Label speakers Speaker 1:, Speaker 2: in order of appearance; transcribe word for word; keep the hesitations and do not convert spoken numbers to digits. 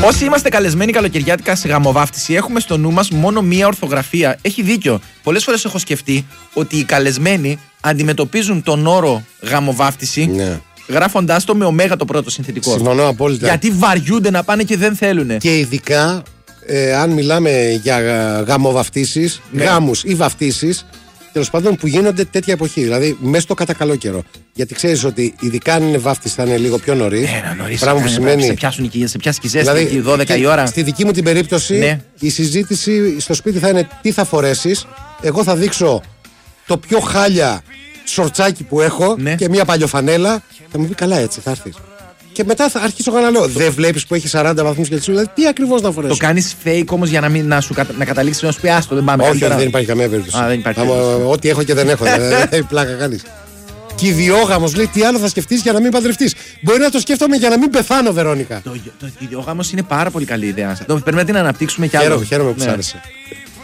Speaker 1: Όσοι είμαστε καλεσμένοι καλοκαιριάτικα σε γαμοβάφτιση, έχουμε στο νου μας μόνο μία ορθογραφία. Έχει δίκιο. Πολλές φορές έχω σκεφτεί ότι οι καλεσμένοι αντιμετωπίζουν τον όρο γαμοβάφτιση. Ναι. Γράφοντάς το με ωμέγα το πρώτο συνθετικό.
Speaker 2: Συμφωνώ απόλυτα.
Speaker 1: Γιατί βαριούνται να πάνε και δεν θέλουν.
Speaker 2: Και ειδικά ε, αν μιλάμε για γαμοβαφτίσεις, ναι. γάμους ή βαφτίσεις, τέλος πάντων που γίνονται τέτοια εποχή. Δηλαδή μέσα στο κατά καλό καιρό. Γιατί ξέρεις ότι ειδικά αν είναι βάφτιση θα είναι λίγο πιο νωρίς.
Speaker 1: Ναι, νωρίς.
Speaker 2: Πράγμα που σημαίνει.
Speaker 1: Σε πιάσουν οι σε πιάσει κιζές
Speaker 2: δηλαδή,
Speaker 1: δώδεκα η ώρα.
Speaker 2: Στη δική μου την περίπτωση, ναι. η συζήτηση στο σπίτι θα είναι τι θα φορέσεις. Εγώ θα δείξω το πιο χάλια σορτσάκι που έχω, ναι. και μια παλιοφανέλα. Θα μου πει καλά, έτσι θα έρθεις. Και μετά θα αρχίσω να λέω: δεν βλέπεις που έχει σαράντα βαθμούς και δηλαδή τι ακριβώς να φορέσεις.
Speaker 1: Το κάνεις fake όμως για να, μην, να, σου, να καταλήξεις να σου πει άστο, δεν πάμε.
Speaker 2: Όχι, δεν υπάρχει καμία περίπτωση. Ό,τι έχω και δεν έχω. Δεν πλάκα κάνεις. Και ιδιόγαμος λέει: τι άλλο θα σκεφτείς για να μην παντρευτείς. Μπορεί να το σκέφτομαι για να μην πεθάνω, Βερόνικα.
Speaker 1: Το, το, το ιδιόγαμος είναι πάρα πολύ καλή ιδέα. Το πρέπει να την αναπτύξουμε κι άλλο.
Speaker 2: Χαίρομαι, χαίρομαι που σ' άρεσε.